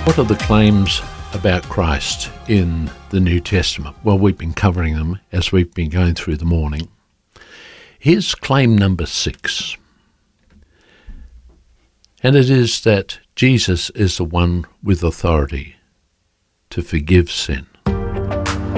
What are the claims about Christ in the New Testament? Well, we've been covering them as we've been going through the morning. Here's claim number 6. And it is that Jesus is the one with authority to forgive sin.